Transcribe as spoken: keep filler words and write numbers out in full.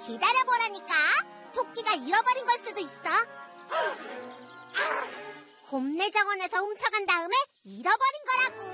기다려보라니까. 토끼가 잃어버린 걸 수도 있어. 곰내 정원에서 훔쳐간 다음에 잃어버린 거라고.